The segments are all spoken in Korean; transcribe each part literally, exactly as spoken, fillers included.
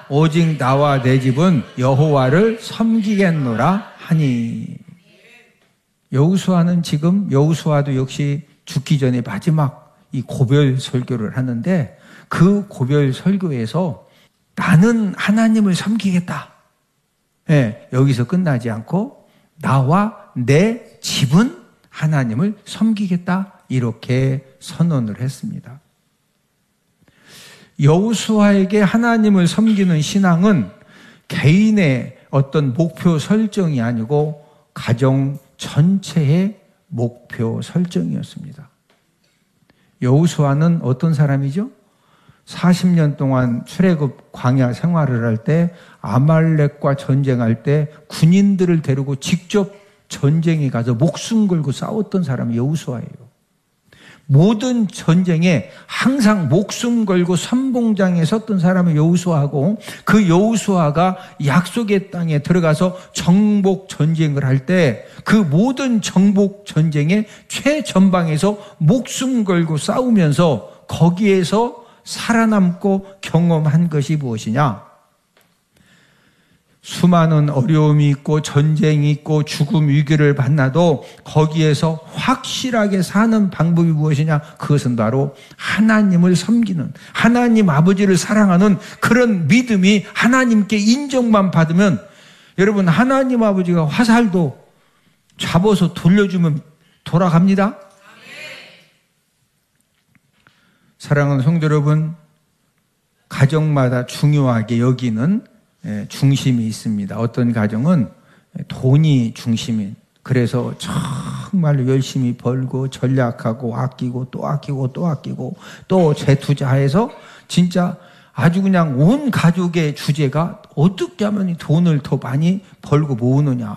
오직 나와 내 집은 여호와를 섬기겠노라 하니. 여호수아는 지금 여호수아도 역시 죽기 전에 마지막 이 고별 설교를 하는데 그 고별 설교에서 나는 하나님을 섬기겠다. 네, 여기서 끝나지 않고 나와 내 집은 하나님을 섬기겠다. 이렇게 선언을 했습니다. 여호수아에게 하나님을 섬기는 신앙은 개인의 어떤 목표 설정이 아니고 가정 전체의 목표 설정이었습니다. 여호수아는 어떤 사람이죠? 사십 년 동안 출애굽 광야 생활을 할 때 아말렉과 전쟁할 때 군인들을 데리고 직접 전쟁에 가서 목숨 걸고 싸웠던 사람이 여호수아예요. 모든 전쟁에 항상 목숨 걸고 선봉장에 섰던 사람이 여호수아고 그 여호수아가 약속의 땅에 들어가서 정복 전쟁을 할 때 그 모든 정복 전쟁의 최전방에서 목숨 걸고 싸우면서 거기에서 살아남고 경험한 것이 무엇이냐? 수많은 어려움이 있고 전쟁이 있고 죽음 위기를 만나도 거기에서 확실하게 사는 방법이 무엇이냐? 그것은 바로 하나님을 섬기는, 하나님 아버지를 사랑하는 그런 믿음이 하나님께 인정만 받으면, 여러분, 하나님 아버지가 화살도 잡아서 돌려주면 돌아갑니다. 사랑하는 성도 여러분, 가정마다 중요하게 여기는 중심이 있습니다. 어떤 가정은 돈이 중심인, 그래서 정말로 열심히 벌고 전략하고 아끼고 또 아끼고 또 아끼고 또 재투자해서 진짜 아주 그냥 온 가족의 주제가 어떻게 하면 돈을 더 많이 벌고 모으느냐.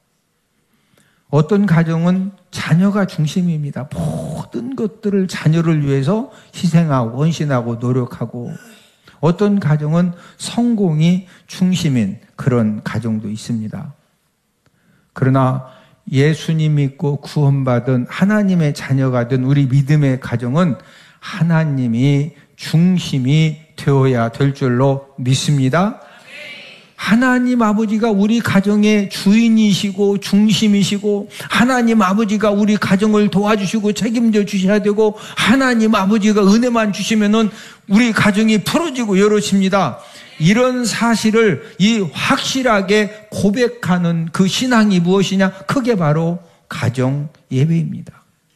어떤 가정은 자녀가 중심입니다. 모든 것들을 자녀를 위해서 희생하고 헌신하고 노력하고, 어떤 가정은 성공이 중심인 그런 가정도 있습니다. 그러나 예수님 믿고 구원받은 하나님의 자녀가 된 우리 믿음의 가정은 하나님이 중심이 되어야 될 줄로 믿습니다. 하나님 아버지가 우리 가정의 주인이시고 중심이시고, 하나님 아버지가 우리 가정을 도와주시고 책임져 주셔야 되고, 하나님 아버지가 은혜만 주시면은 우리 가정이 풀어지고 열어집니다. 이런 사실을 이 확실하게 고백하는 그 신앙이 무엇이냐? 그게 바로 가정 예배입니다.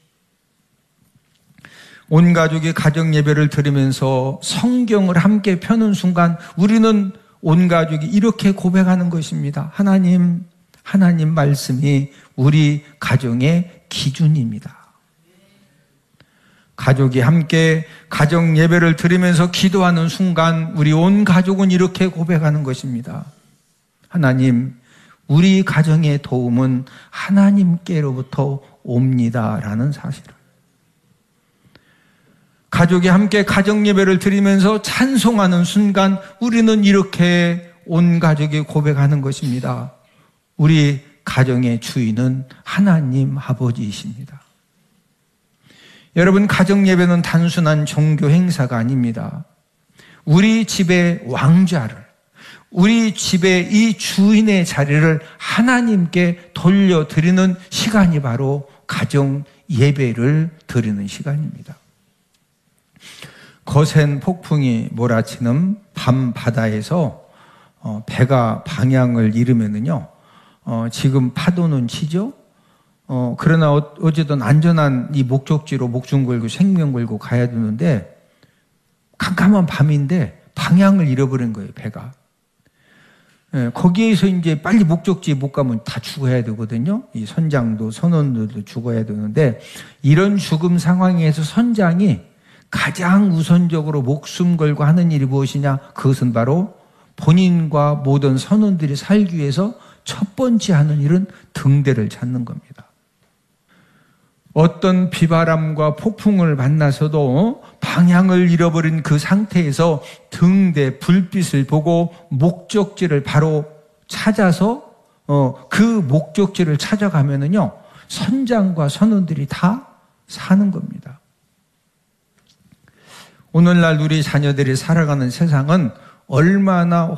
온 가족이 가정 예배를 드리면서 성경을 함께 펴는 순간 우리는 온 가족이 이렇게 고백하는 것입니다. 하나님, 하나님 말씀이 우리 가정의 기준입니다. 가족이 함께 가정 예배를 드리면서 기도하는 순간 우리 온 가족은 이렇게 고백하는 것입니다. 하나님, 우리 가정의 도움은 하나님께로부터 옵니다라는 사실을. 가족이 함께 가정 예배를 드리면서 찬송하는 순간 우리는 이렇게 온 가족이 고백하는 것입니다. 우리 가정의 주인은 하나님 아버지이십니다. 여러분, 가정 예배는 단순한 종교 행사가 아닙니다. 우리 집의 왕좌를, 우리 집의 이 주인의 자리를 하나님께 돌려드리는 시간이 바로 가정 예배를 드리는 시간입니다. 거센 폭풍이 몰아치는 밤 바다에서 어, 배가 방향을 잃으면은요, 어, 지금 파도는 치죠. 어, 그러나 어, 어쨌든 안전한 이 목적지로 목숨 걸고 생명 걸고 가야 되는데, 캄캄한 밤인데 방향을 잃어버린 거예요, 배가. 예, 거기에서 이제 빨리 목적지에 못 가면 다 죽어야 되거든요. 이 선장도 선원들도 죽어야 되는데, 이런 죽음 상황에서 선장이 가장 우선적으로 목숨 걸고 하는 일이 무엇이냐? 그것은 바로 본인과 모든 선원들이 살기 위해서 첫 번째 하는 일은 등대를 찾는 겁니다. 어떤 비바람과 폭풍을 만나서도 방향을 잃어버린 그 상태에서 등대 불빛을 보고 목적지를 바로 찾아서 어, 그 목적지를 찾아가면은요, 선장과 선원들이 다 사는 겁니다. 오늘날 우리 자녀들이 살아가는 세상은 얼마나